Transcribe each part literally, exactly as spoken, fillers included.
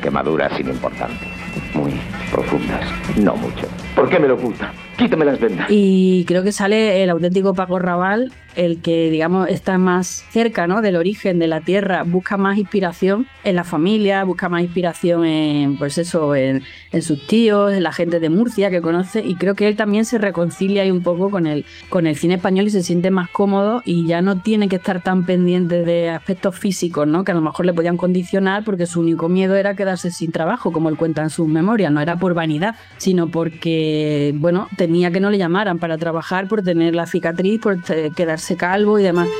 quemaduras sin importancia. Muy profundas. No mucho. ¿Por qué me lo oculta? Quítame las vendas. Y creo que sale el auténtico Paco Rabanne, el que, digamos, está más cerca, ¿no?, del origen de la tierra, busca más inspiración en la familia, busca más inspiración en, pues eso, en, en sus tíos, en la gente de Murcia que conoce, y creo que él también se reconcilia ahí un poco con el, con el cine español y se siente más cómodo y ya no tiene que estar tan pendiente de aspectos físicos, ¿no?, que a lo mejor le podían condicionar, porque su único miedo era quedarse sin trabajo, como él cuenta en sus memorias. No era por vanidad, sino porque, bueno, tenía que no le llamaran para trabajar por tener la cicatriz, por quedarse calvo y demás.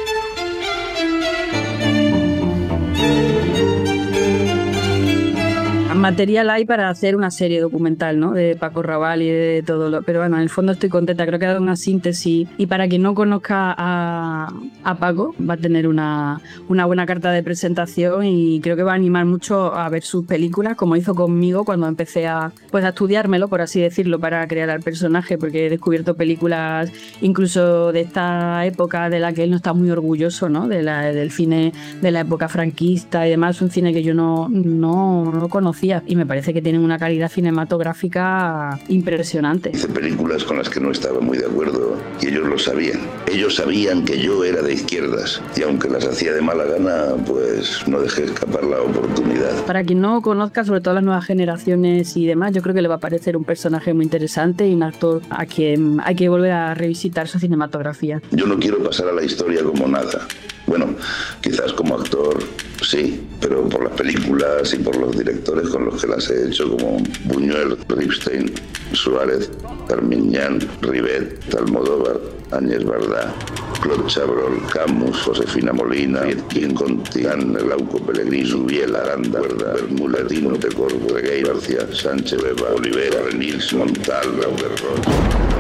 Material hay para hacer una serie documental, ¿no?, de Paco Rabanne y de todo lo... Pero bueno, en el fondo estoy contenta, creo que ha dado una síntesis, y para quien no conozca a, a Paco va a tener una, una buena carta de presentación, y creo que va a animar mucho a ver sus películas, como hizo conmigo cuando empecé a, pues, a estudiármelo, por así decirlo, para crear al personaje, porque he descubierto películas incluso de esta época de la que él no está muy orgulloso, ¿no?, de la, del cine de la época franquista y demás, un cine que yo no, no, no conocía, y me parece que tienen una calidad cinematográfica impresionante. Hice películas con las que no estaba muy de acuerdo y ellos lo sabían. Ellos sabían que yo era de izquierdas y aunque las hacía de mala gana, pues no dejé escapar la oportunidad. Para quien no conozca, sobre todo las nuevas generaciones y demás, yo creo que le va a parecer un personaje muy interesante y un actor a quien hay que volver a revisitar su cinematografía. Yo no quiero pasar a la historia como nada. Bueno, quizás como actor sí, pero por las películas y por los directores con los que las he hecho, como Buñuel, Ripstein, Suárez, Carmiñán, Ribet, Almodóvar, Áñez Bardá, Claude Chabrol, Camus, Josefina Molina, King Conti, Glauco Pellegrino, Biela, Aranda, Verda, Bermulatino, de Corvo, de Gay, García, Sánchez, Beba, Olivera, Renils, Montal, Lauderroch.